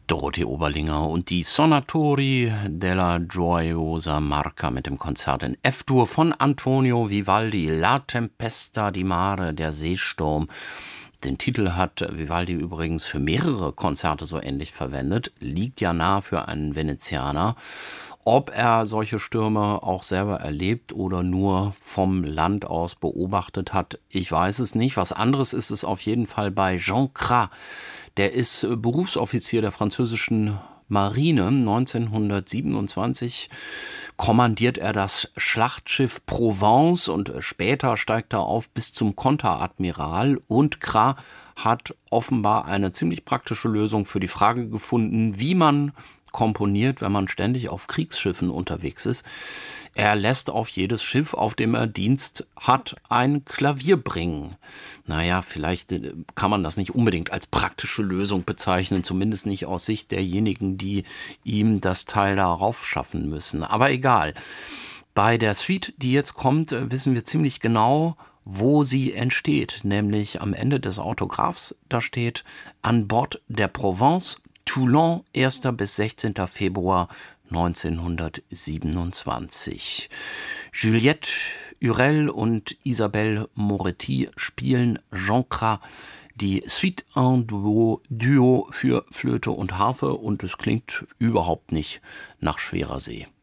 Dorothee Oberlinger und die Sonatori della Gioiosa Marca mit dem Konzert in F-Dur von Antonio Vivaldi, La Tempesta di Mare, der Seesturm. Den Titel hat Vivaldi übrigens für mehrere Konzerte so ähnlich verwendet, liegt ja nah für einen Venezianer. Ob er solche Stürme auch selber erlebt oder nur vom Land aus beobachtet hat, ich weiß es nicht. Was anderes ist es auf jeden Fall bei Jean Cras. Der ist Berufsoffizier der französischen Marine. 1927 kommandiert er das Schlachtschiff Provence und später steigt er auf bis zum Konteradmiral. Und Cras hat offenbar eine ziemlich praktische Lösung für die Frage gefunden, wie man komponiert, wenn man ständig auf Kriegsschiffen unterwegs ist. Er lässt auf jedes Schiff, auf dem er Dienst hat, ein Klavier bringen. Naja, vielleicht kann man das nicht unbedingt als praktische Lösung bezeichnen, zumindest nicht aus Sicht derjenigen, die ihm das Teil darauf schaffen müssen. Aber egal. Bei der Suite, die jetzt kommt, wissen wir ziemlich genau, wo sie entsteht. Nämlich am Ende des Autographs, da steht: an Bord der Provence, Toulon, 1. bis 16. Februar 1927. Juliette Hurel und Isabelle Moretti spielen Jean Cras die Suite en Duo für Flöte und Harfe und es klingt überhaupt nicht nach Schwerer See.